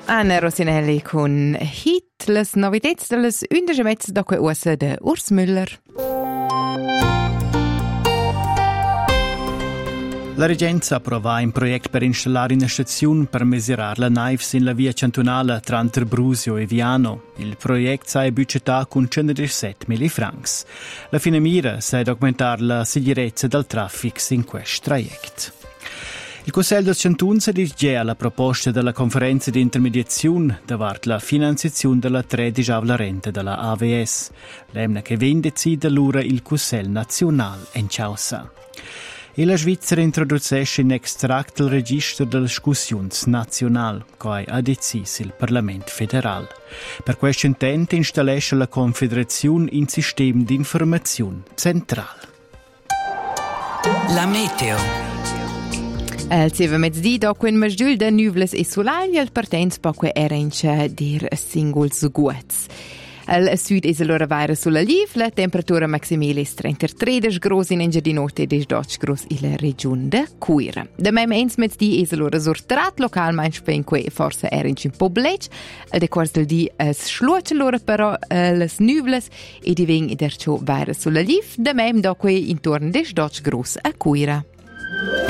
Anna Rosinelli con Hit, las novitets de las 11 da quei uossa de Urs Müller. La Regenza approva un project per installare una stazione per misurare la naivs in la via cantonale tra Brusio e Viano. Il progetto è budgetato con 117.000 francs. La fine mira è documentare la sicurezza del traffico in questo traject. Il Consiglio del Cantun si dirige alla proposta della conferenza di intermediazione davanti la finanziazione della 13ª rente della AVS. L'emna che viene decide l'ora il Consiglio nazionale in Ciausa. E la Svizzera introduce un extract del registro delle discussioni nazionali, che ha deciso il Parlamento federale. Per questo intento installasce la Confederazione un sistema di informazione centrale. La meteo. Il 7 mezz'dì dopo un masgiul de nuvles e solari, il partenz poco erenca dir singuls guats. Al sud è allora vaira sulla Liv, la temperatura maximale è 33 gradi in Engiadinote e 12 gradi in regione de Cuira. Da mem ens mezz'dì è allora sortrat localmente per in cui forse erenca un po' blec. Al decorso del dì schluoce allora però le nuvles e diveng derciò vaira sulla Liv, da mem dopo intorno de 12 gradi a Cuira.